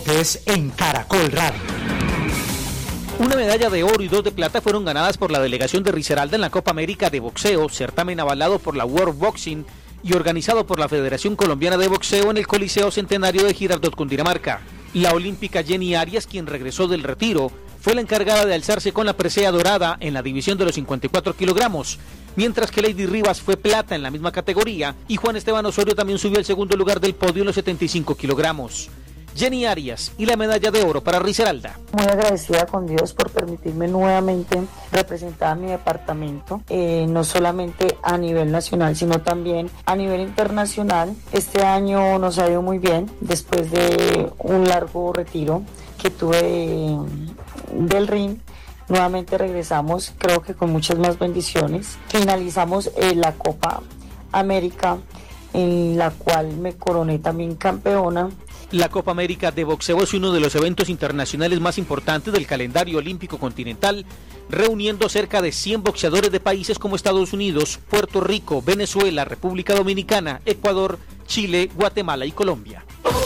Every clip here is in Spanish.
deportes en Caracol Radio. Una medalla de oro y 2 de plata fueron ganadas por la delegación de Risaralda en la Copa América de Boxeo, certamen avalado por la World Boxing y organizado por la Federación Colombiana de Boxeo en el Coliseo Centenario de Girardot, Cundinamarca. La olímpica Jenny Arias, quien regresó del retiro, fue la encargada de alzarse con la presea dorada en la división de los 54 kilogramos, mientras que Lady Rivas fue plata en la misma categoría y Juan Esteban Osorio también subió al segundo lugar del podio en los 75 kilogramos. Jenny Arias y la medalla de oro para Risaralda. Muy agradecida con Dios por permitirme nuevamente representar a mi departamento, no solamente a nivel nacional, sino también a nivel internacional. Este año nos ha ido muy bien, después de un largo retiro que tuve del ring. Nuevamente regresamos, creo que con muchas más bendiciones. Finalizamos la Copa América, en la cual me coroné también campeona. La Copa América de Boxeo es uno de los eventos internacionales más importantes del calendario olímpico continental, reuniendo cerca de 100 boxeadores de países como Estados Unidos, Puerto Rico, Venezuela, República Dominicana, Ecuador, Chile, Guatemala y Colombia.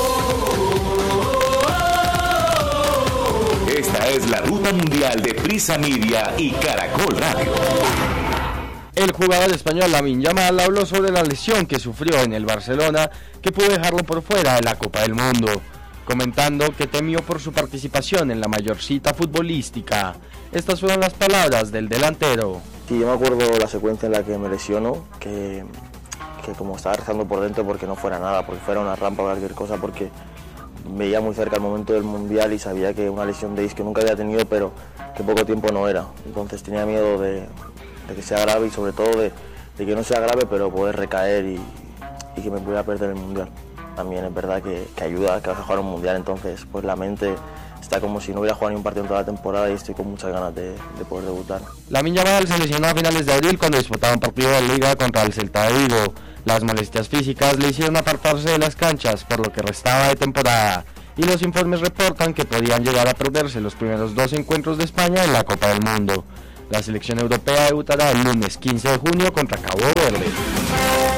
Esta es la ruta mundial de Prisa Media y Caracol Radio. El jugador español Lamine Yamal habló sobre la lesión que sufrió en el Barcelona, que pudo dejarlo por fuera de la Copa del Mundo, comentando que temió por su participación en la mayor cita futbolística. Estas fueron las palabras del delantero. Sí, yo me acuerdo la secuencia en la que me lesionó, que como estaba rezando por dentro porque no fuera nada, porque fuera una rampa o cualquier cosa, porque veía muy cerca el momento del Mundial y sabía que una lesión de isquio nunca había tenido, pero que poco tiempo no era. Entonces tenía miedo de que sea grave y sobre todo de que no sea grave, pero poder recaer y que me pudiera perder el Mundial. También es verdad que ayuda a que vas a jugar un Mundial, entonces pues la mente está como si no hubiera jugado ni un partido en toda la temporada y estoy con muchas ganas de poder debutar. Lamine Yamal se lesionó a finales de abril cuando disputaba un partido de Liga contra el Celta de Vigo. Las molestias físicas le hicieron apartarse de las canchas por lo que restaba de temporada y los informes reportan que podían llegar a perderse los primeros 2 encuentros de España en la Copa del Mundo. La selección europea debutará el lunes 15 de junio contra Cabo Verde.